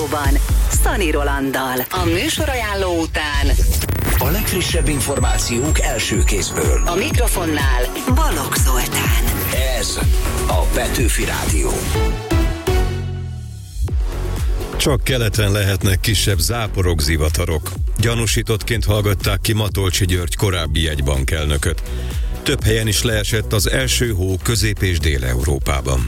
Rádióban Szani Rolanddal. A műsorajánló után a legfrissebb információk első kézből. a mikrofonnál Balogh Zoltán. Ez a Petőfi Rádió. Csak keleten lehetnek kisebb záporok, zivatarok. Gyanúsítottként hallgatták ki Matolcsy György korábbi jegybankelnököt. Több helyen is leesett az első hó Közép- és Dél-Európában.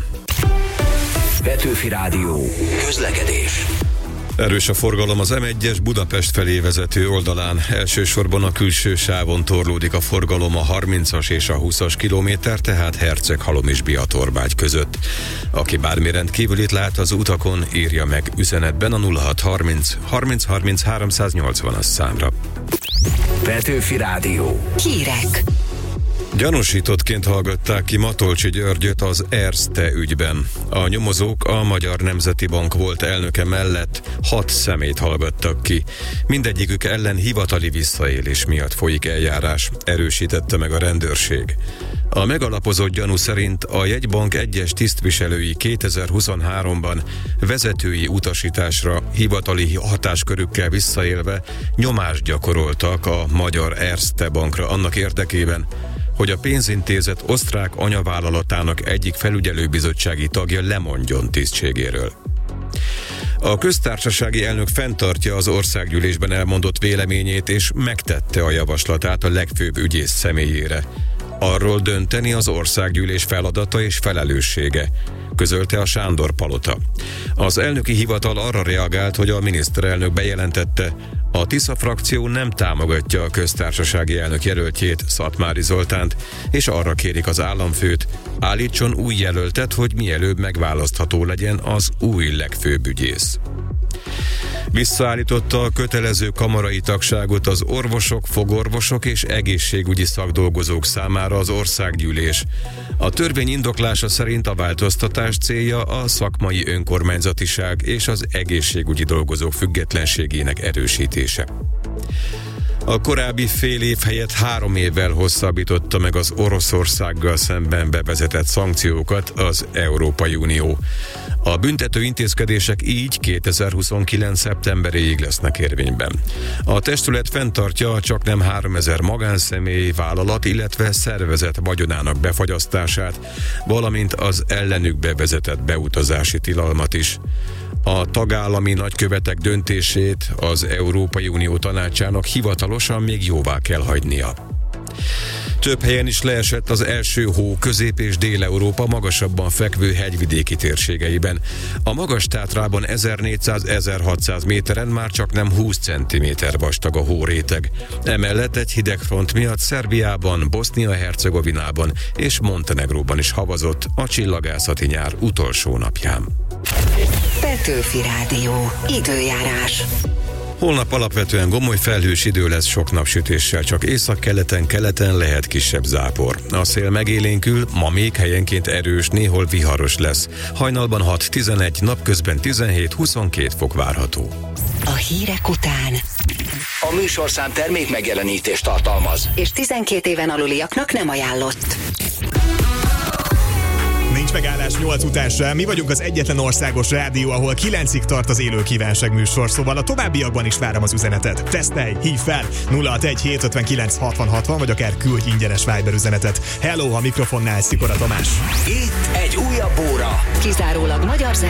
Petőfi Rádió. Közlekedés. Erős a forgalom az M1-es Budapest felé vezető oldalán. Elsősorban a külső sávon torlódik a forgalom a 30-as és a 20-as kilométer, tehát Herceghalom és Biatorbágy között. Aki bármi rendkívülit lát az utakon, írja meg üzenetben a 0630 30 30 380-as számra. Petőfi Rádió. Hírek. Gyanúsítottként hallgatták ki Matolcsy Györgyöt az Erste ügyben. A nyomozók a Magyar Nemzeti Bank volt elnöke mellett 6 személyt hallgattak ki. Mindegyikük ellen hivatali visszaélés miatt folyik eljárás, erősítette meg a rendőrség. A megalapozott gyanú szerint a jegybank egyes tisztviselői 2023-ban vezetői utasításra hivatali hatáskörükkel visszaélve nyomást gyakoroltak a Magyar Erste Bankra annak érdekében, hogy a pénzintézet osztrák anyavállalatának egyik felügyelőbizottsági tagja lemondjon tisztségéről. A köztársasági elnök fenntartja az országgyűlésben elmondott véleményét és megtette a javaslatát a legfőbb ügyész személyére. Arról dönteni az országgyűlés feladata és felelőssége, közölte a Sándor Palota. Az elnöki hivatal arra reagált, hogy a miniszterelnök bejelentette, a Tisza frakció nem támogatja a köztársasági elnök jelöltjét, Szatmári Zoltánt, és arra kérik az államfőt, állítson új jelöltet, hogy mielőbb megválasztható legyen az új legfőbb ügyész. Visszaállította a kötelező kamarai tagságot az orvosok, fogorvosok és egészségügyi szakdolgozók számára az országgyűlés. A törvény indoklása szerint a változtatás célja a szakmai önkormányzatiság és az egészségügyi dolgozók függetlenségének erősítése. A korábbi fél év helyett 3 évvel hosszabbította meg az Oroszországgal szemben bevezetett szankciókat az Európai Unió. A büntető intézkedések így 2029. szeptemberéig lesznek érvényben. A testület fenntartja a csaknem 3000 magánszemély, vállalat, illetve szervezet vagyonának befagyasztását, valamint az ellenük bevezetett beutazási tilalmat is. A tagállami nagykövetek döntését az Európai Unió tanácsának hivatalosan még jóvá kell hagynia. Több helyen is leesett az első hó Közép- és Dél-Európa magasabban fekvő hegyvidéki térségeiben. A Magas-Tátrában 1400-1600 méteren már csak nem 20 cm vastag a hóréteg. Emellett egy hidegfront miatt Szerbiában, Bosznia-Hercegovinában és Montenegróban is havazott a csillagászati nyár utolsó napján. Petőfi Rádió. Időjárás. Holnap alapvetően gomoly felhős idő lesz sok napsütéssel, csak északkeleten lehet kisebb zápor. A szél megélénkül, ma még helyenként erős, néhol viharos lesz. Hajnalban 6-11, napközben 17-22 fok várható. A hírek után. A műsorszám termék megjelenítést tartalmaz. És 12 éven aluliaknak nem ajánlott. Nincs megállás 8 után sem. Mi vagyunk az egyetlen országos rádió, ahol 9-ig tart az élő kívánság műsor, szóval a továbbiakban is várom az üzenetet. Tesztelj, hívj fel 061 759 60 60, vagy akár küldj ingyenes Viber üzenetet. Hello, a mikrofonnál Szikora Tamás. Itt egy újabb óra. Kizárólag magyar